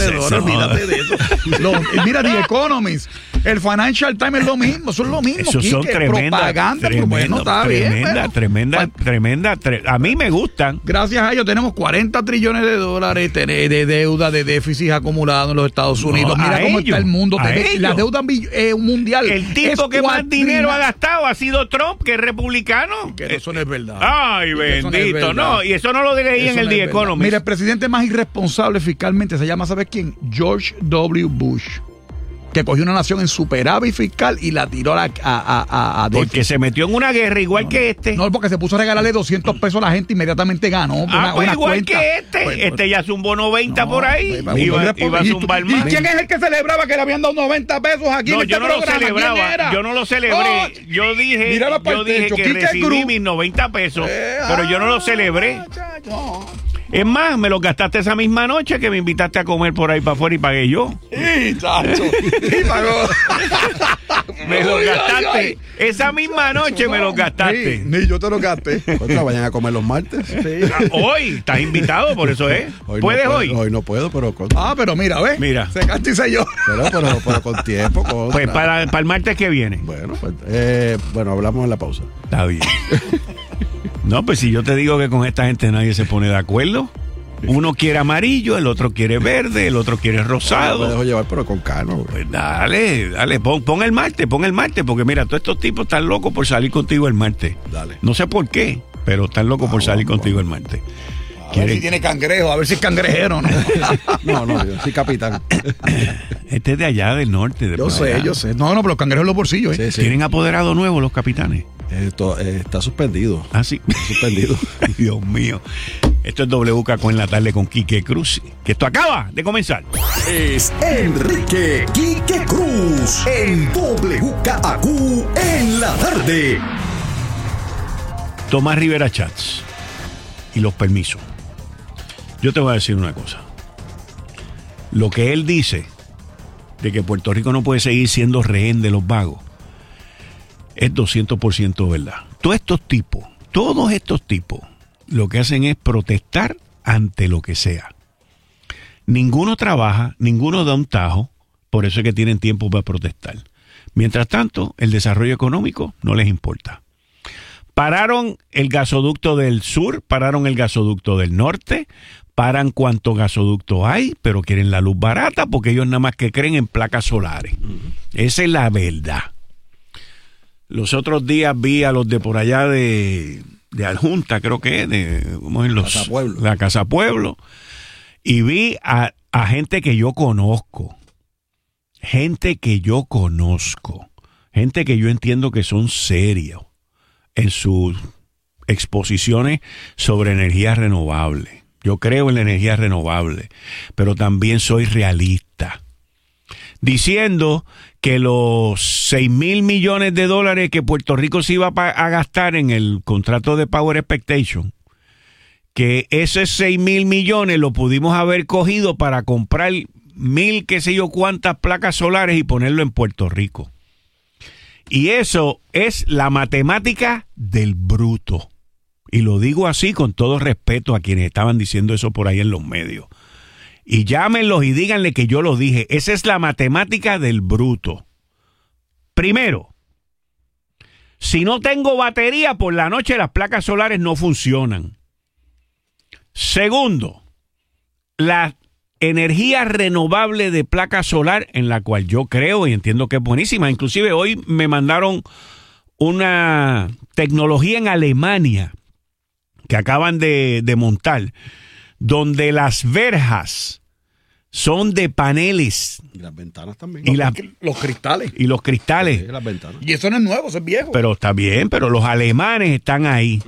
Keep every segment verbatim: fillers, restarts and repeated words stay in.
de dólares, olvídate de eso. Lo, mira, The Economist, el Financial Times es lo mismo, son lo mismo. Eso son Quique, tremenda, propaganda, tremenda, bueno, está tremenda, bien, pero, tremenda, bueno, tremenda, tre- a mí me gustan. gracias a ellos tenemos cuarenta trillones de dólares de, de deuda, de déficit acumulado en los Estados Unidos. No, Mira a cómo ellos, está el mundo. a Te- la ellos. deuda eh, mundial. El tipo es que más dinero ha cuatrina- gastado ha sido Trump, que es republicano. Que eso no es verdad. Ay, Que eso no es bendito, verdad. no, y eso no lo leí Eso en el no The es verdad. Economist. Mira, el presidente más irresponsable fiscalmente se llama, ¿sabes quién? George W. Bush, que cogió una nación en superávit fiscal y la tiró a, a, a, a Porque se metió en una guerra igual no, que este. No, porque se puso a regalarle doscientos pesos a la gente, inmediatamente ganó. ah, una, pues una igual cuenta. que este. Pues, este ya zumbó noventa no, por ahí. pues, Iba, pues, iba a ¿y, zumbar ¿Y más. quién es el que celebraba que le habían dado noventa pesos aquí No, en este yo no lo programa? ¿Quién celebraba, era? yo no lo celebré. Oh, yo dije, mírala para yo el dije techo, que Quique recibí Cruz. mis noventa pesos, Eh, pero yo no lo ah, celebré. no. Es más, me lo gastaste esa misma noche que me invitaste a comer por ahí para afuera y pagué yo. Sí, chacho. Sí, pagó. Me lo Uy, gastaste. ay, ay. Esa misma noche me lo gastaste. Ni, ni yo te lo gasté. Otra, vayan a comer los martes. Ah, hoy estás invitado, por eso es. Hoy ¿Puedes no puedo, hoy? Hoy no puedo, pero con, Ah, pero mira, ¿ves? Mira. Se canta y se yo. pero, pero, pero con tiempo. Contra. Pues para, para el martes que viene. Bueno, pues, eh, bueno, hablamos en la pausa. Está bien. No, pues si yo te digo que con esta gente nadie se pone de acuerdo. Uno quiere amarillo, el otro quiere verde, el otro quiere Me rosado. dejo llevar, pero con cano. güey. Pues dale, dale, pon, pon el martes, pon el martes, porque mira, todos estos tipos están locos por salir contigo el martes. Dale. No sé por qué, pero están locos por salir contigo el martes. A ver Quieren- si tiene cangrejo, a ver si es cangrejero, ¿no? No, no, yo soy capitán. Este es de allá del norte. De Yo por sé, allá. yo sé. No, no, pero los cangrejos en los bolsillos, ¿eh? Sí, sí. ¿Tienen apoderado nuevo los capitanes? Esto, eh, está suspendido. Ah, sí. Suspendido. Ay, Dios mío. Esto es W K Q en la tarde con Quique Cruz. Que esto acaba de comenzar. Es Enrique Quique Cruz en W K A Q en la tarde. Tomás Rivera Chats y los permisos. Yo te voy a decir una cosa. Lo que él dice de que Puerto Rico no puede seguir siendo rehén de los vagos es doscientos por ciento verdad. Todos estos tipos, todos estos tipos, lo que hacen es protestar ante lo que sea. Ninguno trabaja, ninguno da un tajo, por eso es que tienen tiempo para protestar. Mientras tanto, el desarrollo económico no les importa. Pararon el gasoducto del sur, pararon el gasoducto del norte, paran cuánto gasoducto hay, pero quieren la luz barata porque ellos nada más que creen en placas solares. Uh-huh. Esa es la verdad. Los otros días vi a los de por allá de, de Aljunta, creo que es, de ¿cómo es? Los, Casa Pueblo. la Casa Pueblo, y vi a, a gente que yo conozco, gente que yo conozco, gente que yo entiendo que son serios en sus exposiciones sobre energía renovable. Yo creo en la energía renovable, pero también soy realista. Diciendo que los seis mil millones de dólares que Puerto Rico se iba a gastar en el contrato de Power Expectation, que esos seis mil millones lo pudimos haber cogido para comprar mil qué sé yo cuántas placas solares y ponerlo en Puerto Rico. Y eso es la matemática del bruto. Y lo digo así con todo respeto a quienes estaban diciendo eso por ahí en los medios. Y llámenlos y díganle que yo lo dije. Esa es la matemática del bruto. Primero, si no tengo batería por la noche, las placas solares no funcionan. Segundo, la energía renovable de placa solar, en la cual yo creo y entiendo que es buenísima. Inclusive hoy me mandaron una tecnología en Alemania que acaban de, de montar, donde las verjas son de paneles. Y las ventanas también. Y, la, los cristales. y los cristales. Sí, las ventanas. Y eso no es nuevo, eso es viejo. Pero está bien, pero los alemanes están ahí.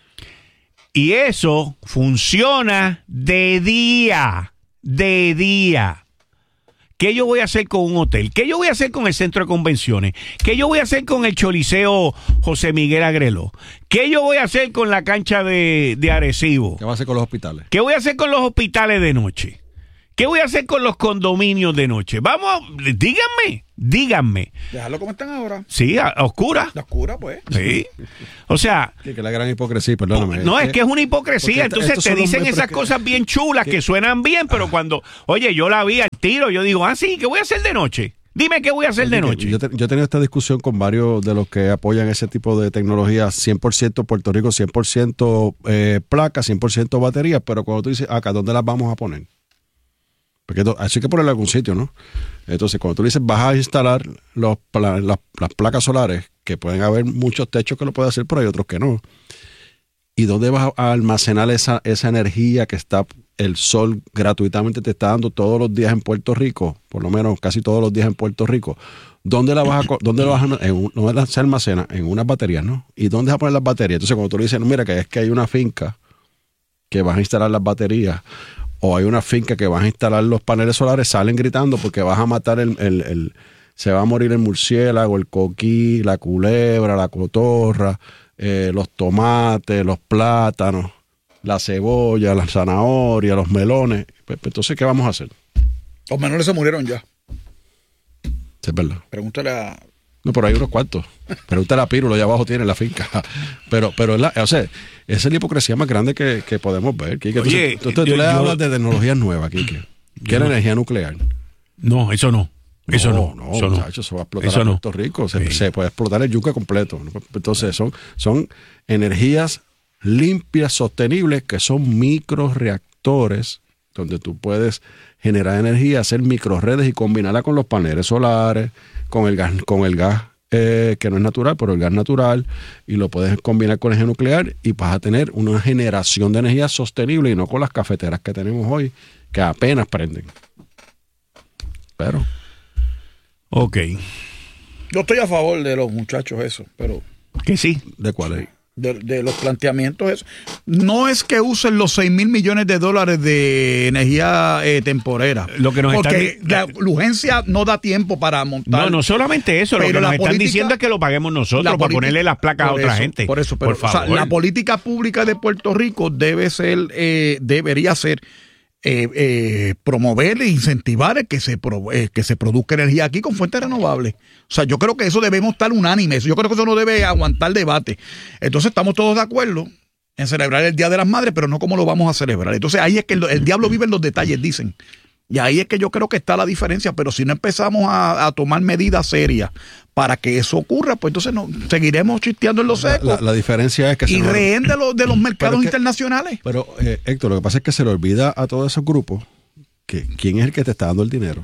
Y eso funciona de día, de día. ¿Qué yo voy a hacer con un hotel? ¿Qué yo voy a hacer con el centro de convenciones? ¿Qué yo voy a hacer con el Choliseo José Miguel Agreló? ¿Qué yo voy a hacer con la cancha de, de Arecibo? ¿Qué va a hacer con los hospitales? ¿Qué voy a hacer con los hospitales de noche? ¿Qué voy a hacer con los condominios de noche? Vamos, díganme, díganme. Déjalo como están ahora. Sí, a, a oscura. La oscura, pues. Sí. O sea... Que, que la gran hipocresía, perdóname. No, es que es una hipocresía. Porque Entonces estos te son los dicen muy esas preque- cosas bien chulas que, que- suenan bien, pero Ah. cuando, oye, yo la vi al tiro, yo digo, ah, sí, ¿qué voy a hacer de noche? Dime qué voy a hacer de noche. Yo, te- yo he tenido esta discusión con varios de los que apoyan ese tipo de tecnología, cien por ciento Puerto Rico, cien por ciento eh, placas, cien por ciento baterías, pero cuando tú dices, acá, ¿dónde las vamos a poner? Porque esto- así hay que ponerla en algún sitio, ¿no? Entonces, cuando tú dices, vas a instalar los, pla- las, las placas solares, que pueden haber muchos techos que lo pueden hacer, pero hay otros que no. ¿Y dónde vas a almacenar esa, esa energía que está el sol gratuitamente te está dando todos los días en Puerto Rico? Por lo menos casi todos los días en Puerto Rico. ¿Dónde la vas a, co- dónde la vas a en un- ¿dónde se almacena? En unas baterías, ¿no? ¿Y dónde vas a poner las baterías? Entonces, cuando tú le dices, no, mira, que es que hay una finca que vas a instalar las baterías, o hay una finca que vas a instalar los paneles solares, salen gritando porque vas a matar el, el, el se va a morir el murciélago, el coquí, la culebra, la cotorra, eh, los tomates, los plátanos, la cebolla, la zanahoria, los melones. Pues, pues, entonces, ¿qué vamos a hacer? Los menores se murieron ya. Es verdad. Pregúntale a... No, pero hay unos cuantos. Pregúntale a Pirulo, allá abajo tiene la finca. Pero, pero es la, o sea, esa es la hipocresía más grande que, que podemos ver, Quique. Entonces, Oye, tú, tú- tú yo- le yo- hablas de tecnologías nuevas, Quique. ¿Qué es la energía nuclear? No, eso no. Eso no. no, eso no. muchacho, eso va a explotar Eso a no. Puerto Rico. Se, Sí. se puede explotar el yuca completo. ¿no? Entonces, son, son energías limpias, sostenibles, que son microreactores, donde tú puedes generar energía, hacer microredes y combinarla con los paneles solares, con el gas, con el gas eh, que no es natural, pero el gas natural, y lo puedes combinar con energía nuclear y vas a tener una generación de energía sostenible y no con las cafeteras que tenemos hoy, que apenas prenden. Pero... Ok. Yo estoy a favor de los muchachos eso, pero Que sí. ¿De cuál es? de, de los planteamientos eso. No es que usen los seis mil millones de dólares de energía eh, temporera. Lo que nos porque están- la, la urgencia no da tiempo para montar. No, no solamente eso, lo Pero que nos la están política- diciendo es que lo paguemos nosotros la para política- ponerle las placas a por otra eso, gente. Por eso, pero por favor. o sea, la política pública de Puerto Rico debe ser, eh, debería ser eh, eh, promover e incentivar el que se pro- eh, que se produzca energía aquí con fuentes renovables. O sea, yo creo que eso debemos estar unánimes. Yo creo que eso no debe aguantar debate. Entonces estamos todos de acuerdo en celebrar el Día de las Madres, pero no cómo lo vamos a celebrar. Entonces ahí es que el, el diablo vive en los detalles, dicen. Y ahí es que yo creo que está la diferencia, pero si no empezamos a, a tomar medidas serias para que eso ocurra, pues entonces no, seguiremos chisteando en los La, secos la- la diferencia es que... se y nos- rehén de los, de los mercados Pero es que- internacionales. Pero, eh, Héctor, lo que pasa es que se le olvida a todos esos grupos que quién es el que te está dando el dinero.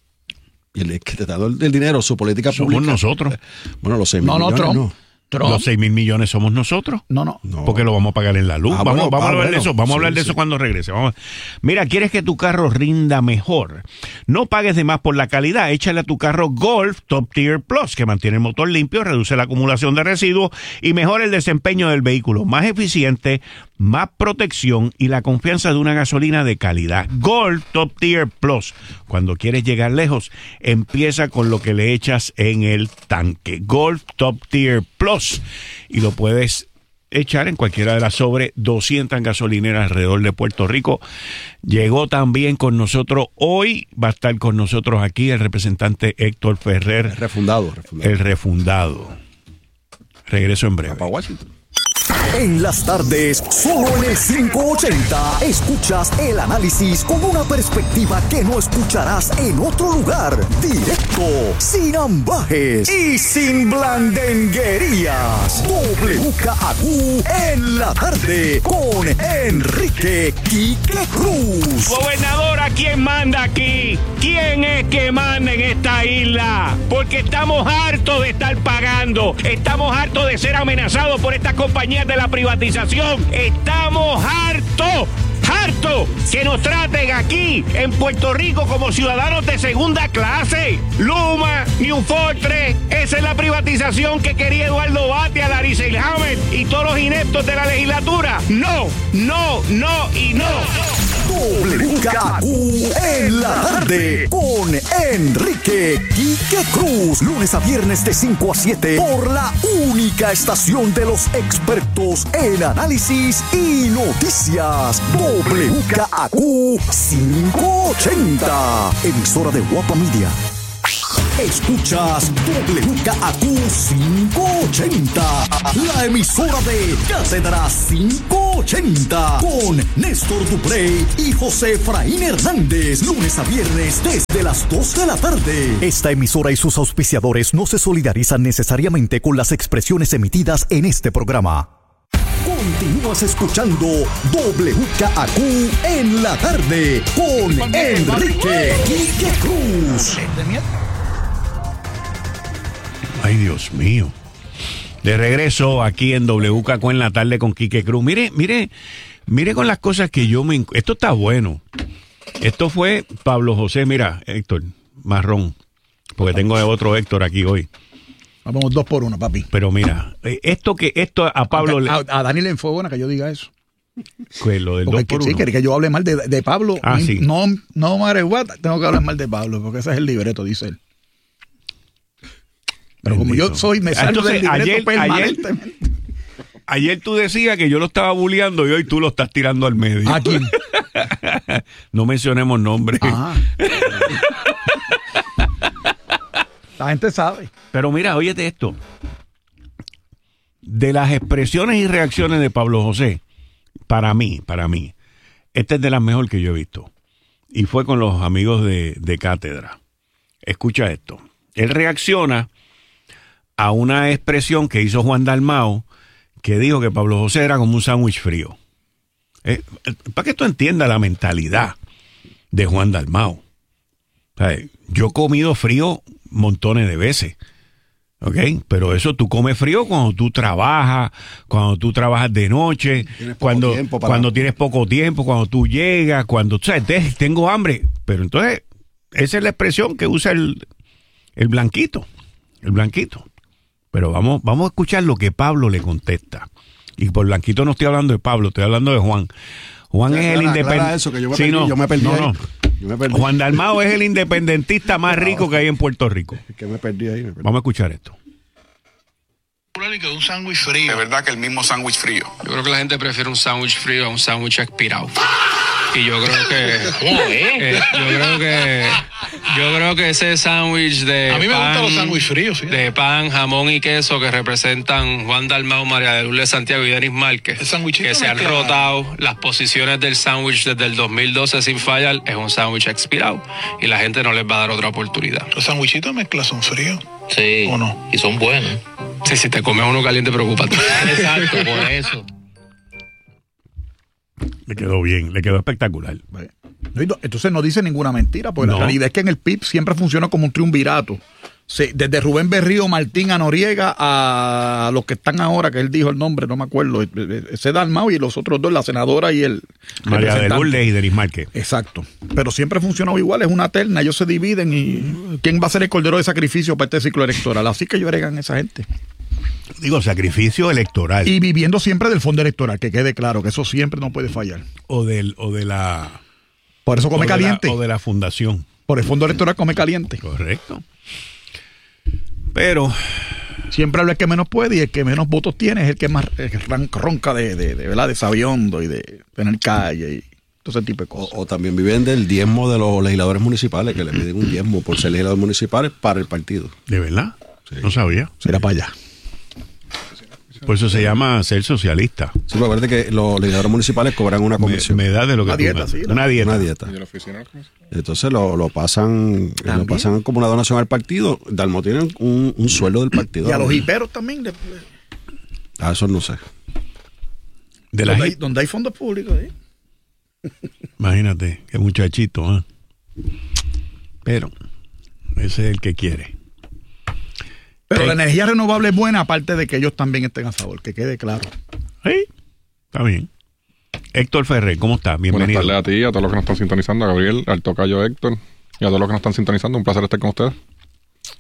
Y el que te está dando el, el dinero, su política Somos pública. nosotros. Bueno, los seis mil No, no, millones, Trump. no. Trump. Los seis mil millones somos nosotros. No, no. No. Porque lo vamos a pagar en la luz. Ah, vamos bueno, vamos ah, a hablar de bueno. eso. Vamos a Sí, hablar de sí. eso cuando regrese. Vamos. Mira, ¿quieres que tu carro rinda mejor? No pagues de más por la calidad. Échale a tu carro Golf Top Tier Plus, que mantiene el motor limpio, reduce la acumulación de residuos y mejora el desempeño del vehículo. Más eficiente, más protección y la confianza de una gasolina de calidad. Golf Top Tier Plus. Cuando quieres llegar lejos, empieza con lo que le echas en el tanque. Golf Top Tier Plus. Y lo puedes echar en cualquiera de las sobre doscientas gasolineras alrededor de Puerto Rico. Llegó también con nosotros hoy, va a estar con nosotros aquí el representante Héctor Ferrer, Refundado, refundado. el refundado. Regreso en breve. Para Washington. En las tardes, solo en el quinientos ochenta, escuchas el análisis con una perspectiva que no escucharás en otro lugar. Directo, sin ambajes y sin blandenguerías. W K A Q en la tarde con Enrique Quique Cruz. Gobernadora, ¿quién manda aquí? ¿Quién es que manda en esta isla? Porque estamos hartos de estar pagando. Estamos hartos de ser amenazados por estas compañías de la privatización. Estamos hartos. Harto que nos traten aquí en Puerto Rico como ciudadanos de segunda clase. Luma, New Fortress, esa es la privatización que quería Eduardo Batia, Larry Selhammer y todos los ineptos de la legislatura. No, no, no y no. W K A Q en la tarde con Enrique Quique Cruz. Lunes a viernes de cinco a siete por la única estación de los expertos en análisis y noticias. W K A Q quinientos ochenta. Emisora de Guapa Media. Escuchas W K A Q quinientos ochenta, la emisora de Cátedra quinientos ochenta, con Néstor Duprey y José Efraín Hernández, lunes a viernes desde las dos de la tarde. Esta emisora y sus auspiciadores no se solidarizan necesariamente con las expresiones emitidas en este programa. Continúas escuchando W K A Q en la tarde con Enrique Quique Cruz. Ay, Dios mío. De regreso aquí en W K Q en la tarde con Quique Cruz. Mire, mire, mire con las cosas que yo me... Esto está bueno. Esto fue Pablo José, mira, Héctor, marrón, porque tengo otro Héctor aquí hoy. Vamos dos por uno, papi. Pero mira, esto que esto a Pablo... A, a, a Dani le fue buena que yo diga eso. Que lo del porque dos por que, uno. Sí, que, que yo hable mal de, de Pablo. Ah, sí. No, no, madre what, tengo que hablar mal de Pablo, porque ese es el libreto, dice él. Pero como yo soy, me salgo Entonces, del libreto ayer, permanentemente. Ayer, ayer tú decías que yo lo estaba bulleando y hoy tú lo estás tirando al medio. ¿A quién? No mencionemos nombres. Ajá. La gente sabe. Pero mira, óyete esto. De las expresiones y reacciones de Pablo José, para mí, para mí, esta es de las mejores que yo he visto. Y fue con los amigos de, de Cátedra. Escucha esto. Él reacciona a una expresión que hizo Juan Dalmao, que dijo que Pablo José era como un sándwich frío. Eh, para que tú entiendas la mentalidad de Juan Dalmao. O sea, yo he comido frío montones de veces, ¿ok? Pero eso tú comes frío cuando tú trabajas, cuando tú trabajas de noche, cuando, para... cuando tienes poco tiempo, cuando tú llegas, cuando, o sea, tengo hambre. Pero entonces, esa es la expresión que usa el, el blanquito, el blanquito. Pero vamos, vamos a escuchar lo que Pablo le contesta. Y por blanquito no estoy hablando de Pablo, estoy hablando de Juan. Juan ya, es el independiente. Sí, no, yo me perdí. No, no. Yo me perdí. Juan Dalmao es el independentista más rico que hay en Puerto Rico. Es que me perdí ahí. Me perdí. Vamos a escuchar esto. Que un sándwich frío. De verdad que el mismo sándwich frío. Yo creo que la gente prefiere un sándwich frío a un sándwich expirado. Y yo creo que, eh, yo creo que, yo creo que ese sándwich de a mí me pan, gustan los sándwiches fríos, ¿sí? de pan, jamón y queso que representan Juan Dalmao, María de Lourdes Santiago y Denis Márquez, que se han mezclado. rotado las posiciones del sándwich desde el dos mil doce sin fallar, es un sándwich expirado y la gente no les va a dar otra oportunidad. Los sándwichitos mezclas son fríos. Sí, ¿o no? y son buenos. Sí, si te comes uno caliente, preocúpate. Exacto, por eso. Le quedó bien, le quedó espectacular. Entonces no dice ninguna mentira, porque No. la realidad es que en el P I B siempre funciona como un triunvirato. Sí, desde Rubén Berrío, Martín a Noriega, a los que están ahora, que él dijo el nombre, no me acuerdo, ese Dalmao y los otros dos, la senadora y el María de representante. Lourdes y Denis Márquez. Exacto. Pero siempre ha funcionado igual, es una terna, ellos se dividen y ¿quién va a ser el cordero de sacrificio para este ciclo electoral? Así que ellos heregan esa gente. Digo, sacrificio electoral. Y viviendo siempre del fondo electoral, que quede claro, que eso siempre no puede fallar. O, del, o de la... Por eso come o de la- caliente. o de la fundación. Por el fondo electoral come caliente. Correcto. Pero... Siempre habla el que menos puede y el que menos votos tiene es el que más el que ran- ronca de, de, de, ¿verdad? de sabiondo y de tener calle y todo ese tipo de O, cosas. o también viven del diezmo de los legisladores municipales, que le piden un diezmo por ser legisladores municipales para el partido. ¿De verdad? Sí. No sabía. Será para allá. Por eso se llama ser socialista. Sí, pero acuérdate que los legisladores municipales cobran una Me, comisión. me da de lo que Una tú dieta, me- sí, la- Una dieta. Una dieta. ¿De la oficina? Entonces lo, lo pasan lo También. pasan como una donación al partido. Dalmau tiene un, un sueldo del partido. Y a los hiperos también, de- Ah, eso no sé. De la donde, hay, gente. donde hay fondos públicos. ¿eh? Imagínate, qué muchachito, ¿eh? Pero ese es el que quiere. Pero Eh. la energía renovable es buena, aparte de que ellos también estén a favor, que quede claro. Sí, está bien. Héctor Ferrer, ¿cómo estás? Bienvenido. Buenas tardes a ti, a todos los que nos están sintonizando, a Gabriel, al tocayo Héctor y a todos los que nos están sintonizando. Un placer estar con ustedes.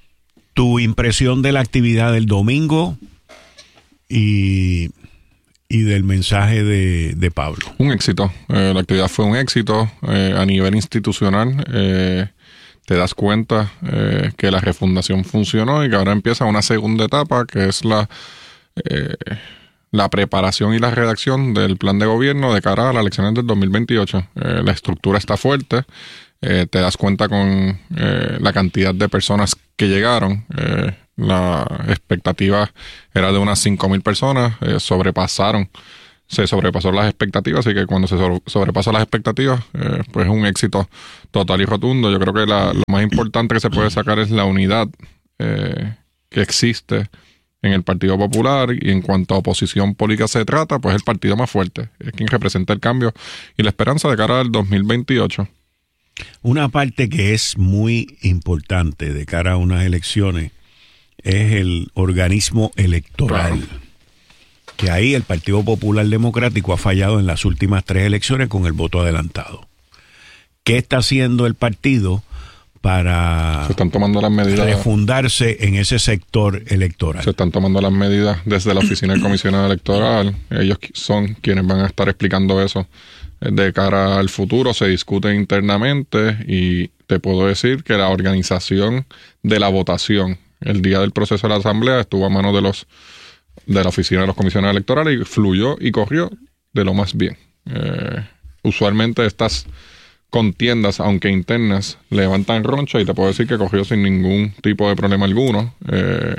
Tu impresión de la actividad del domingo y, y del mensaje de, de Pablo? Un éxito. Eh, la actividad fue un éxito eh, a nivel institucional. Eh, te das cuenta eh, que la refundación funcionó y que ahora empieza una segunda etapa, que es la, eh, la preparación y la redacción del plan de gobierno de cara a las elecciones del dos mil veintiocho. Eh, la estructura está fuerte. Eh, te das cuenta con eh, la cantidad de personas que llegaron. Eh, la expectativa era de unas cinco mil personas. Eh, sobrepasaron, se sobrepasaron las expectativas, así que cuando se sobre, sobrepasan las expectativas, eh, pues es un éxito total y rotundo. Yo creo que la, lo más importante que se puede sacar es la unidad eh, que existe en el Partido Popular, y en cuanto a oposición política se trata, pues el partido más fuerte es quien representa el cambio y la esperanza de cara al dos mil veintiocho. Una parte que es muy importante de cara a unas elecciones es el organismo electoral. Claro. Que ahí el Partido Popular Democrático ha fallado en las últimas tres elecciones con el voto adelantado. ¿Qué está haciendo el partido para se están tomando las medidas, refundarse en ese sector electoral? Se están tomando las medidas desde la oficina del comisionado electoral. Ellos son quienes van a estar explicando eso de cara al futuro. Se discute internamente y te puedo decir que la organización de la votación el día del proceso de la asamblea estuvo a manos de los de la oficina de los comisionados electorales y fluyó y corrió de lo más bien. Eh, usualmente estas contiendas, aunque internas, levantan roncha y te puedo decir que corrió sin ningún tipo de problema alguno. Eh,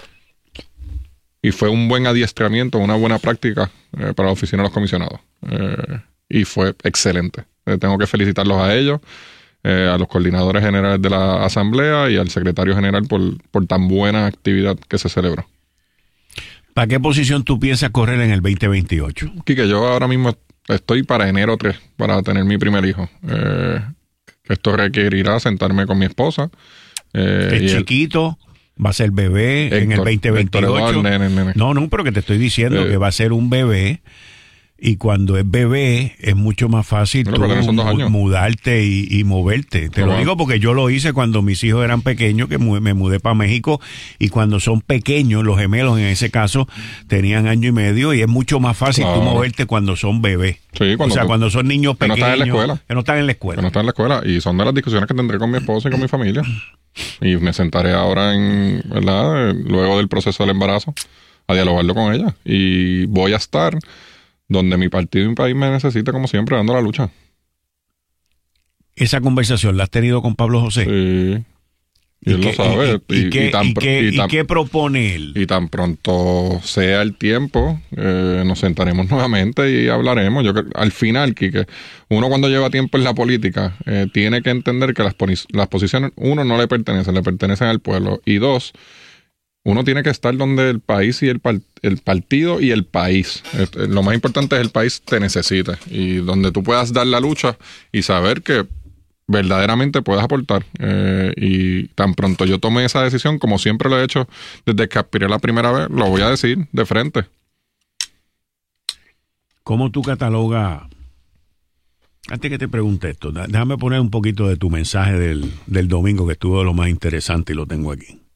y fue un buen adiestramiento, una buena práctica eh, para la oficina de los comisionados. Eh, y fue excelente. Eh, tengo que felicitarlos a ellos, eh, a los coordinadores generales de la asamblea y al secretario general por, por tan buena actividad que se celebró. ¿Para qué posición tú piensas correr en el veinte veintiocho? Quique, yo ahora mismo estoy para enero tres, para tener mi primer hijo. Eh, esto requerirá sentarme con mi esposa. Eh, es y chiquito, el, va a ser bebé Héctor, en el veinte veintiocho. Eduardo, nene, nene. No, no, pero que te estoy diciendo eh, que va a ser un bebé. Y cuando es bebé es mucho más fácil bueno, tú mudarte y, y moverte. Te lo digo porque yo lo hice cuando mis hijos eran pequeños, que me mudé para México, y cuando son pequeños, los gemelos en ese caso, tenían año y medio, y es mucho más fácil claro. tú moverte cuando son bebés. Sí, cuando o sea, tú, cuando son niños pequeños. Que no están en la escuela. Que no están en la escuela. Que no están en la escuela. Y son de las discusiones que tendré con mi esposa y con mi familia. Y me sentaré ahora, en ¿verdad? Luego del proceso del embarazo, a dialogarlo con ella. Y voy a estar donde mi partido y mi país me necesita, como siempre, dando la lucha. ¿Esa conversación la has tenido con Pablo José? Sí. Y, ¿Y él qué, lo sabe. ¿Y, y, y, qué, y, tan, y, qué, y, tan, ¿Y qué propone él? Y tan pronto sea el tiempo, eh, nos sentaremos nuevamente y hablaremos. Yo al final, Quique, uno cuando lleva tiempo en la política, eh, tiene que entender que las, las posiciones, uno, no le pertenecen, le pertenecen al pueblo. Y dos, uno tiene que estar donde el país y el, el partido y el país. Lo más importante es el país te necesita. Y donde tú puedas dar la lucha y saber que verdaderamente puedes aportar. Eh, y tan pronto yo tomé esa decisión, como siempre lo he hecho desde que aspiré la primera vez, lo voy a decir de frente. ¿Cómo tú catalogas? Antes que te pregunte esto, déjame poner un poquito de tu mensaje del, del domingo, que estuvo de lo más interesante y lo tengo aquí.